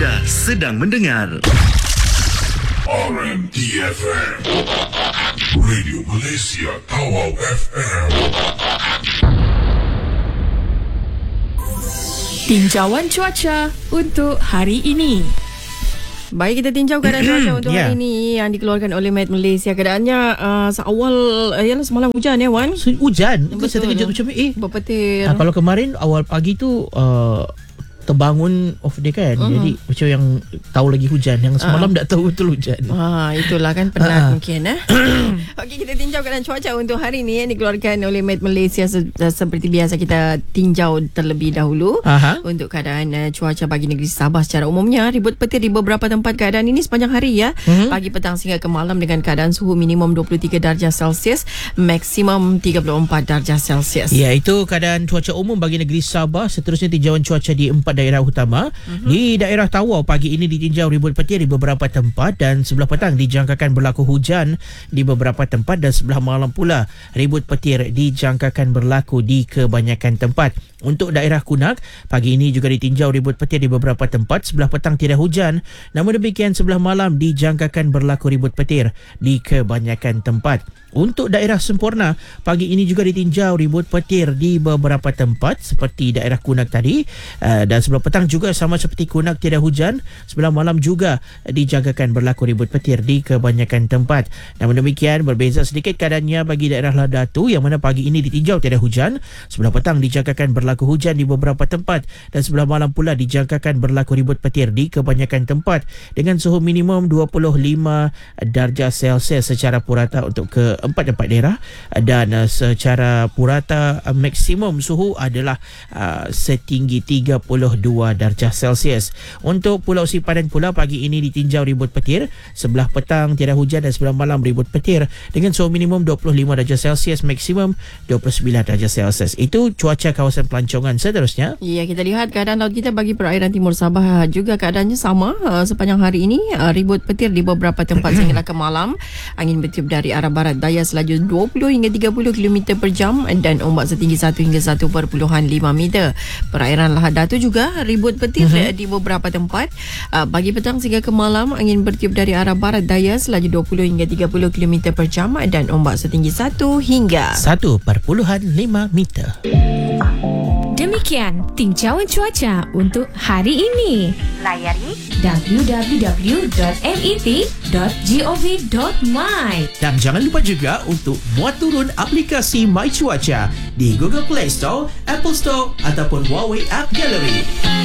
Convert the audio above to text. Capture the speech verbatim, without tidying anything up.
Anda sedang mendengar R M D F M, Radio Malaysia Tawau F M. Tinjauan cuaca untuk hari ini. Baik, kita tinjau keadaan cuaca untuk yeah. hari ini yang dikeluarkan oleh Met Malaysia. Keadaannya uh, seawal uh, yalah semalam hujan ya Wan. Hujan. Betul. Saya terkejut macam eh. Berpetir. Ah, kalau kemarin awal pagi tu uh, terbangun off day kan. Uh-huh. Jadi macam yang tahu lagi hujan, yang semalam uh. tak tahu betul hujan. Ah, itulah kan penat uh. mungkin eh. Okey, kita tinjau keadaan cuaca untuk hari ini yang dikeluarkan oleh Met Malaysia. Se- seperti biasa kita tinjau terlebih dahulu Aha. untuk keadaan uh, cuaca bagi negeri Sabah secara umumnya. Ribut petir di beberapa tempat keadaan ini sepanjang hari ya. Uh-huh. Pagi, petang sehingga ke malam dengan keadaan suhu minimum dua puluh tiga darjah Celsius, maksimum tiga puluh empat darjah Celsius. Ya, itu keadaan cuaca umum bagi negeri Sabah. Seterusnya tinjauan cuaca di empat daerah utama. Uh-huh. Di daerah Tawau pagi ini ditinjau ribut petir di beberapa tempat dan sebelah petang dijangkakan berlaku hujan di beberapa tempat dan sebelah malam pula ribut petir dijangkakan berlaku di kebanyakan tempat. Untuk daerah Kunak pagi ini juga ditinjau ribut petir di beberapa tempat, sebelah petang tidak hujan. Namun demikian sebelah malam dijangkakan berlaku ribut petir di kebanyakan tempat. Untuk daerah Semporna pagi ini juga ditinjau ribut petir di beberapa tempat seperti daerah Kunak tadi, uh, dan sebelah petang juga sama seperti Kunak tidak hujan. Sebelah malam juga dijangkakan berlaku ribut petir di kebanyakan tempat. Namun demikian berbeza sedikit keadaannya bagi daerah Ladatu yang mana pagi ini ditinjau tidak hujan. Sebelah petang dijangkakan berlaku hujan di beberapa tempat dan sebelah malam pula dijangkakan berlaku ribut petir di kebanyakan tempat dengan suhu minimum dua puluh lima darjah Celsius secara purata untuk ke empat tempat daerah, dan uh, secara purata uh, maksimum suhu adalah uh, setinggi tiga puluh dua darjah Celsius. Untuk Pulau Sipadan pula pagi ini ditinjau ribut petir, sebelah petang tiada hujan dan sebelah malam ribut petir dengan suhu minimum dua puluh lima darjah Celsius, maksimum dua puluh sembilan darjah Celsius. Itu cuaca kawasan pelancongan. Seterusnya, ya, kita lihat keadaan laut kita bagi perairan timur Sabah juga keadaannya sama uh, sepanjang hari ini. Uh, ribut petir di beberapa tempat sehingga ke malam. Angin bertiup dari arah barat daya selaju dua puluh hingga tiga puluh kilometer per jam dan ombak setinggi satu hingga satu perpuluhan lima meter. Perairan Lahad Datu juga ribut petir uh-huh. di beberapa tempat. Uh, bagi petang sehingga ke malam angin bertiup dari arah barat daya selaju dua puluh hingga tiga puluh kilometer per jam dan ombak setinggi satu hingga satu perpuluhan lima meter. Demikian tinjauan cuaca untuk hari ini. Layari w w w dot met dot gov dot my. Dan jangan lupa juga untuk muat turun aplikasi My Cuaca di Google Play Store, Apple Store ataupun Huawei App Gallery.